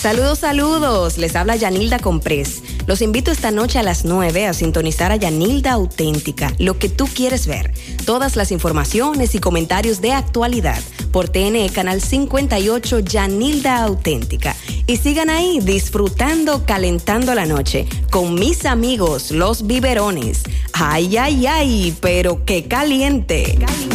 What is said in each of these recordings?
Saludos, saludos. Les habla Yanilda Comprés. Los invito esta noche a las 9 a sintonizar a Yanilda Auténtica, lo que tú quieres ver. Todas las informaciones y comentarios de actualidad por TNE Canal 58 Yanilda Auténtica. Y sigan ahí disfrutando, calentando la noche con mis amigos, los biberones. Ay, ay, ay, pero qué caliente.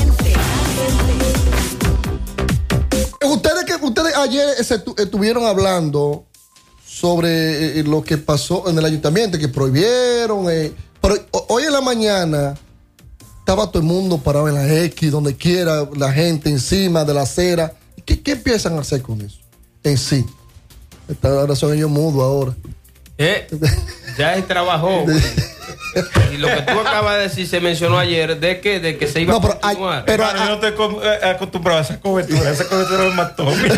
Ustedes ayer estuvieron hablando sobre lo que pasó en el ayuntamiento, que prohibieron, pero hoy en la mañana estaba todo el mundo parado en la X, donde quiera, la gente encima de la acera. ¿Qué empiezan a hacer con eso? En sí. Ahora son ellos mudos ahora. Ya él trabajó. Y lo que tú acabas de decir se mencionó ayer de que se iba a continuar. Pero yo no estoy acostumbrado a esa cobertura. Esa cobertura me mató. Yo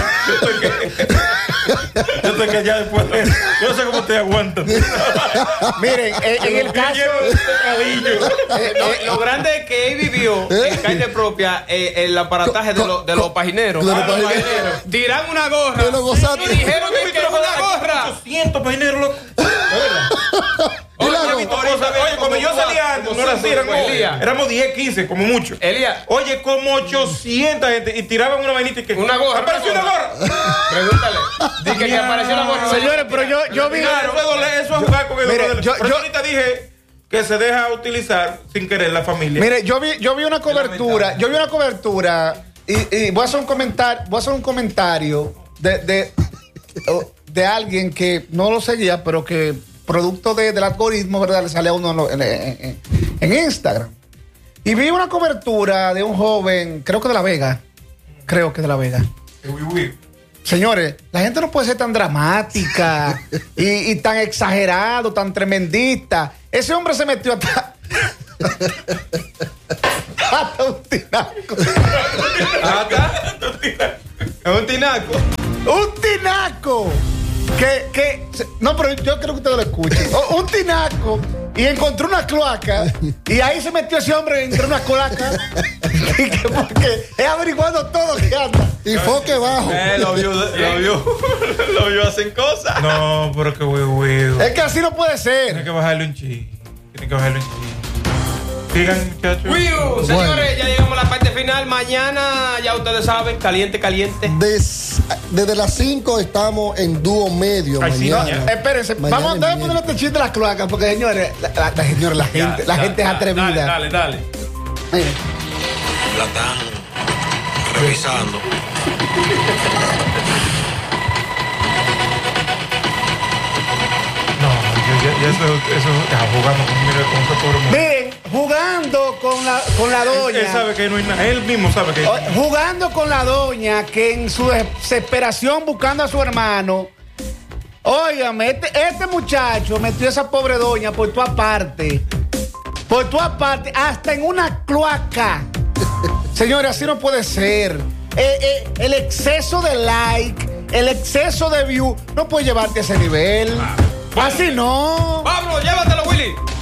estoy que ya después yo no sé cómo te aguantan. Miren, en el caso lo grande es que él vivió en calle propia el aparataje de los pajineros. Tiran una gorra y dijeron que una gorra 800 pajineros, loco. Oye, cuando yo salía antes, no era así, éramos 10, 15, como mucho. Elías. Oye, como 800 gente y tiraban una vainita y que. Una gorra. Apareció una gorra. Pregúntale. Dije que apareció la gorra. Señores, pero yo vi. Claro, eso es jugar con el dolor. Yo ahorita dije que se deja utilizar sin querer la familia. Mire, yo vi una cobertura. Yo vi una cobertura y voy a hacer un comentario de alguien que no lo seguía, pero que producto del algoritmo, ¿verdad? Le sale a uno en Instagram. Y vi una cobertura de un joven, creo que de La Vega. Señores, la gente no puede ser tan dramática y tan exagerado, tan tremendista. Ese hombre se metió hasta un tinaco. Un tinaco. Un tinaco. No, pero yo creo que ustedes lo escuchen. Un tinaco y encontró una cloaca y ahí se metió ese hombre entre una cloaca y que porque es averiguando todo que anda. Y foque bajo. Lo vio hacen cosas. No, pero que güey. Es que así no puede ser. Tiene que bajarle un chi. Sigan, muchachos. Señores, ya llegamos a la parte final. Mañana, ya ustedes saben, caliente. Desde las 5 estamos en dúo medio. Ay, mañana. sí, Espérense, vamos a poner este chiste de las cloacas, porque señores, la gente es atrevida. Dale. La están revisando. Eso jugando con ese pobre mujer. Miren, jugando con la doña. Él sabe que no hay nada. Él mismo sabe que jugando con la doña que en su desesperación buscando a su hermano. Óigame, este muchacho metió a esa pobre doña por tu aparte, hasta en una cloaca. Señores, así no puede ser. El exceso de like, el exceso de view, no puede llevarte a ese nivel. Así no. Vámonos, llévatelo, Willy.